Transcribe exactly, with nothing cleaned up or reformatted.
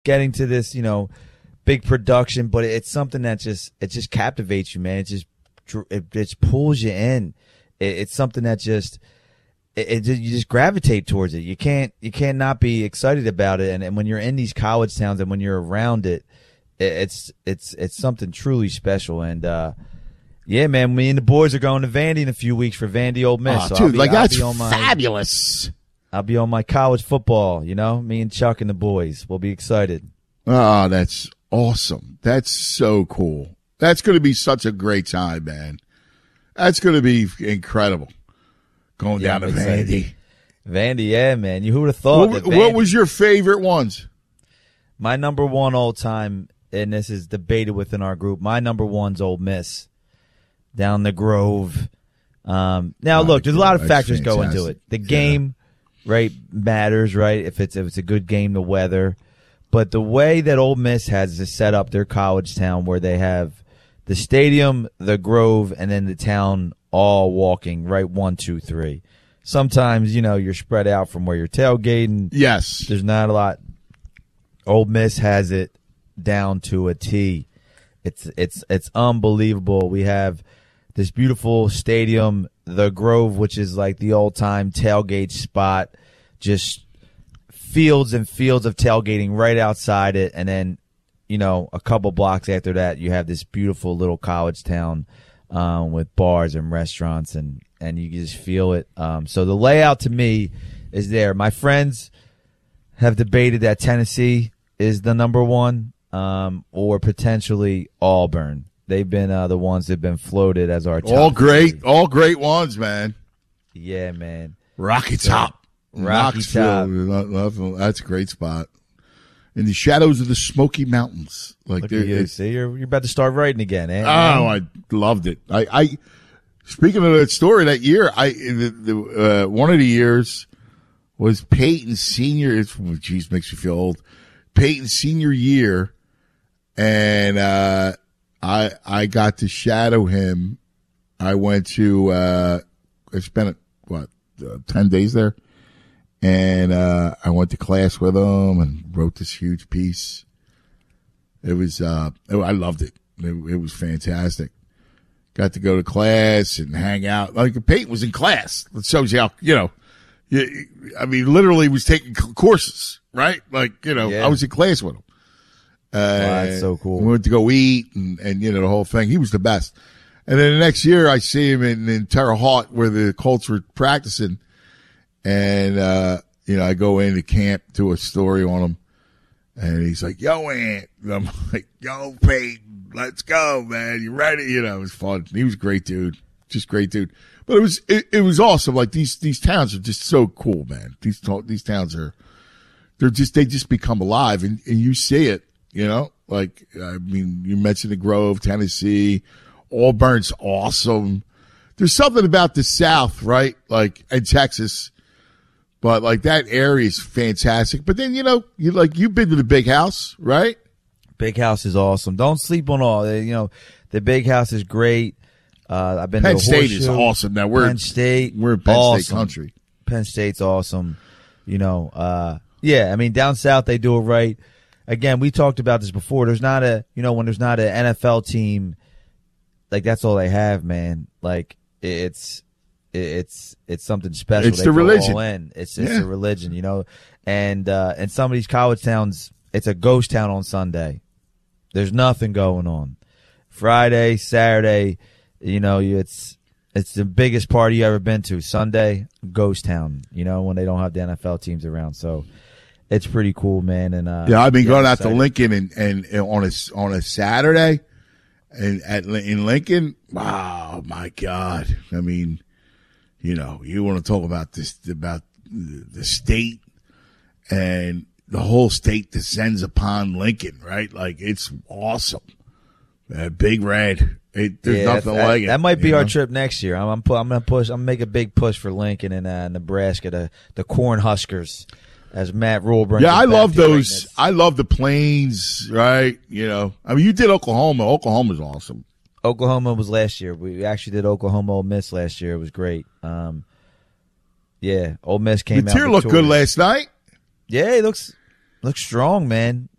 getting to this, you know, big production, but it's something that just it just captivates you, man. It just it, it just pulls you in. It, it's something that just it, it you just gravitate towards it. You can't you can't not be excited about it. And, and when you're in these college towns and when you're around it, it it's it's it's something truly special. And uh, yeah, man, me and the boys are going to Vandy in a few weeks for Vandy Ole Miss. Oh, so dude, I'll be, like I'll that's be on my, fabulous. I'll be on my college football. You know, me and Chuck and the boys. We'll be excited. Oh, that's awesome. That's so cool. That's going to be such a great time, man. That's going to be incredible. Going Yeah, down to I'm excited. Vandy. Vandy, yeah, man. You who would have thought What, that what Vandy- was your favorite ones? my number one all time, and this is debated within our group. My number one's Ole Miss, down the Grove. Um, now, Oh, look, there's a lot of that's factors go into fantastic. it. The game, right, matters, right? If it's if it's a good game, the weather. But the way that Ole Miss has to set up their college town, where they have the stadium, the Grove, and then the town all walking right one, two, three. Sometimes, you know, you're spread out from where you're tailgating. Yes. There's not a lot. Ole Miss has it down to a T. It's it's it's unbelievable. We have this beautiful stadium, the Grove, which is like the old time tailgate spot. Just fields and fields of tailgating right outside it, and then, you know, a couple blocks after that, you have this beautiful little college town um, with bars and restaurants, and and you just feel it. Um, so the layout to me is there. My friends have debated that Tennessee is the number one, um, or potentially Auburn. They've been uh, the ones that have been floated as our top All great. three. All great ones, man. Yeah, man. Rocky Top. Rocky Knoxville. Top. Lo- lo- That's a great spot. In the shadows of the Smoky Mountains. Like Look there- at you. it's- See, you're, you're about to start writing again, eh? Oh, I loved it. I, I speaking of that story that year, I the, the uh, one of the years was Peyton's senior. It's geez, makes me feel old. Peyton's senior year, and uh, I I got to shadow him. I went to uh, I spent what uh, ten days there, and uh, I went to class with him and wrote this huge piece. It was uh, I loved it. It, it was fantastic. Got to go to class and hang out. Like Peyton was in class. That shows you how, you know, you, I mean, literally was taking c- courses, right? Like, you know, Yeah. I was in class with him. Uh, Wow, that's so cool. We went to go eat and, and, you know, the whole thing. He was the best. And then the next year I see him in, in Terre Haute where the Colts were practicing. And, uh, you know, I go into camp, do a story on him. And he's like, yo, Ant. And I'm like, yo, Peyton, let's go, man. You ready? You know, it was fun. He was a great dude. Just great dude. But it was, it, it was awesome. Like these, these towns are just so cool, man. These, to- these towns are, they're just, they just become alive and, and you see it, you know, like, I mean, you mentioned the Grove, Tennessee, Auburn's awesome. There's something about the South, right? Like, and Texas. But like that area is fantastic. But then, you know, you like, you've been to the Big House, right? Big House is awesome. Don't sleep on all. They- You know, the Big House is great. Uh, I've been Penn to State is Horseshoe. awesome. Now we're Penn State. we're in Penn awesome. State country. Penn State's awesome. You know, uh, yeah, I mean, down south they do it right. Again, we talked about this before. There's not a, you know, when there's not an N F L team, like that's all they have, man. Like it's, it's, it's something special. It's They the go religion. all in. It's, it's Yeah. a religion, you know, and, uh, and some of these college towns, it's a ghost town on Sunday. There's nothing going on. Friday, Saturday, you know, you- it's, it's the biggest party you ever been to. Sunday, ghost town, you know, when they don't have the N F L teams around. So it's pretty cool, man. And, uh, Yeah, I've been going out to excited. Lincoln and, and, and on a on a Saturday, and at in Lincoln. Wow, my God! I mean, you know, you want to talk about this about the state and the whole state descends upon Lincoln, right? Like it's awesome. Uh, Big Red. It, there's Yeah, nothing that, like it. That might be you our know? trip next year. I'm, I'm, pu- I'm gonna push. I'm gonna make a big push for Lincoln and uh, Nebraska, the the Cornhuskers, as Matt Rule brings. Yeah, us I back love to those. greatness. I love the plains, right? You know, I mean, you did Oklahoma. Oklahoma's awesome. Oklahoma was last year. We actually did Oklahoma Ole Miss last year. It was great. Um, yeah, Ole Miss came The out. tier looked good victorious. last night. Yeah, he looks looks strong, man.